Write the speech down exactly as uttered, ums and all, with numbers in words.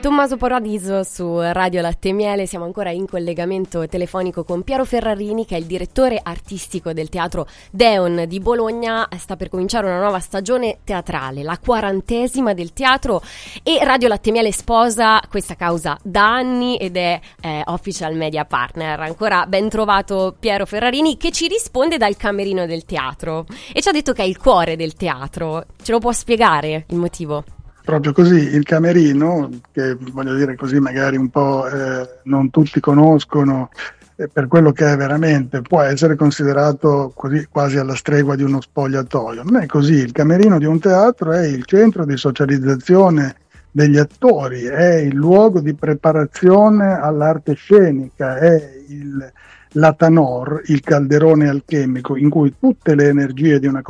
Tommaso Paradiso su Radio Latte e Miele. Siamo ancora in collegamento telefonico con Piero Ferrarini, che è il direttore artistico del Teatro Deon di Bologna. Sta per cominciare una nuova stagione teatrale, la quarantesima del teatro, e Radio Latte e Miele sposa questa causa da anni ed è eh, official media partner. Ancora ben trovato Piero Ferrarini, che ci risponde dal camerino del teatro e ci ha detto che è il cuore del teatro. Ce lo può spiegare il motivo? Proprio così, il camerino, che voglio dire così magari un po' eh, non tutti conoscono, eh, per quello che è veramente, può essere considerato così quasi alla stregua di uno spogliatoio. Non è così, il camerino di un teatro è il centro di socializzazione degli attori, è il luogo di preparazione all'arte scenica, è il, la tanor, il calderone alchemico in cui tutte le energie di una